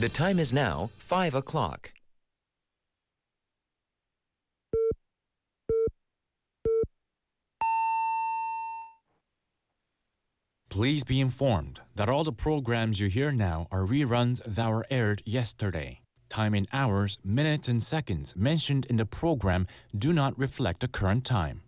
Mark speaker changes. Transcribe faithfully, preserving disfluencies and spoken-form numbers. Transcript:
Speaker 1: The time is now five o'clock.
Speaker 2: Please be informed that all the programs you hear now are reruns that were aired yesterday. Time in hours, minutes, and seconds mentioned in the program do not reflect the current time.